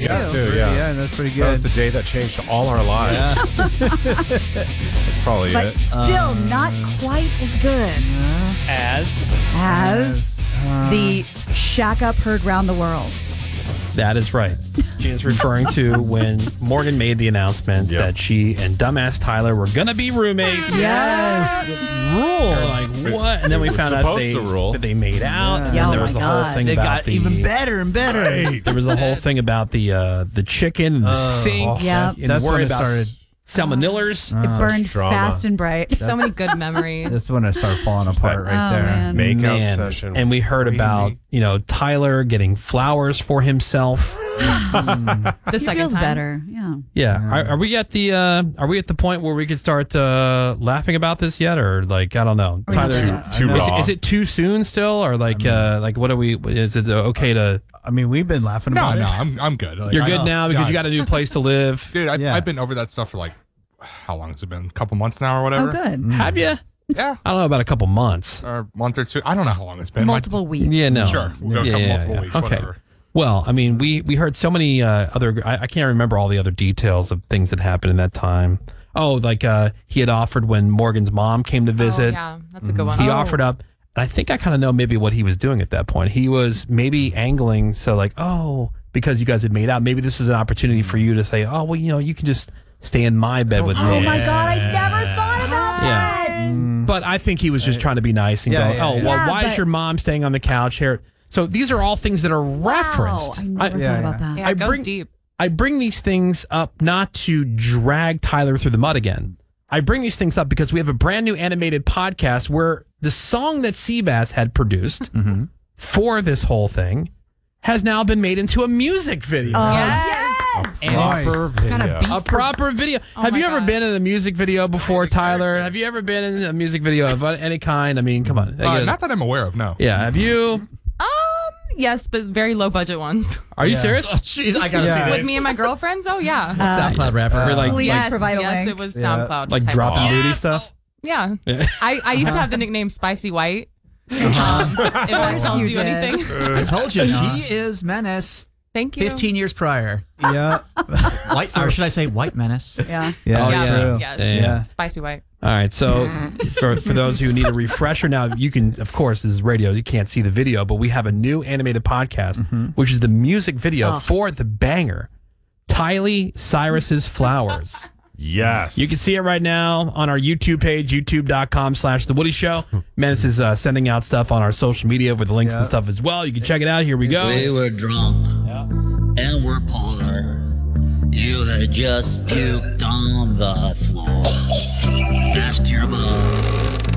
us too. Yeah, that's pretty good. That was the day that changed all our lives. That's probably But it. still not quite as good As the Shack Up heard round the world. that is right. She is referring to when Morgan made the announcement that she and dumbass Tyler were gonna be roommates. Yes. We're like, what? And then we found out that they made out. And then there was the whole thing They about got even better and better. There was the whole thing about the chicken and the sink. Yep. And That's worry when it about started. salmonellas. It burned drama. fast and bright. So many good memories. That's when it started falling apart right there. Man. Makeout session. And we was heard crazy. about, Tyler getting flowers for himself. The He second feels time. better. Yeah. Yeah. Are we at the point where we could start laughing about this yet, or like I don't know? Tyler, Too raw. is it too soon still, or like what are we? Is it okay to? I mean, we've been laughing No, about no, it. I'm good. Like, You're good now because you got a new place to live. Dude, Yeah. I've been over that stuff for like, how long has it been? A couple months now or whatever? Oh, good. Have you? Yeah. I don't know about a couple months. Or a month or two. I don't know how long it's been. Multiple weeks. Yeah, no. Sure. We'll go multiple weeks, Okay. whatever. Well, I mean, we heard so many other. I can't remember all the other details of things that happened in that time. Oh, like he had offered when Morgan's mom came to visit. Oh, yeah, that's a good one. He offered up, and I think I kind of know maybe what he was doing at that point. He was maybe angling, so like, because you guys had made out, maybe this is an opportunity for you to say, oh, well, you can just stay in my bed with me. Oh my God, I never thought about that. But I think he was just trying to be nice and go, well, why is but- your mom staying on the couch here? So these are all things that are referenced. Wow, I never thought about that. Yeah, it goes deep. I bring these things up not to drag Tyler through the mud again. I bring these things up because we have a brand new animated podcast where the song that Seabass had produced for this whole thing has now been made into a music video. Proper video. A proper video. Oh Have my you ever God. been in a music video before, Tyler? Have you ever been in a music video of any kind? I mean, come on. Not that I'm aware of, no. Yeah, have you? Yes, but very low budget ones. Are you serious? Jeez, I gotta see With this. me and my girlfriends? Oh, yeah. SoundCloud rapper. Or like, Please yes, provide a yes, link. it was SoundCloud. like type dropping stuff. booty stuff? Yeah. I used to have the nickname Spicy White. If that tells you you did. anything. I told you, she is Menace. Thank you. 15 years prior. Yeah. White, or should I say White Menace? Yeah. Yeah. Oh, yeah. True. Yes. Yeah. Spicy White. All right, so for those who need a refresher now, you can, of course, this is radio, you can't see the video, but we have a new animated podcast, which is the music video for the banger, Tylee Cyrus's Flowers. Yes. You can see it right now on our YouTube page, youtube.com/The Woody Show. Menace is sending out stuff on our social media with the links and stuff as well. You can check it out. Here we go. We were drunk and we're poor. You had just puked on the floor. Ask your mom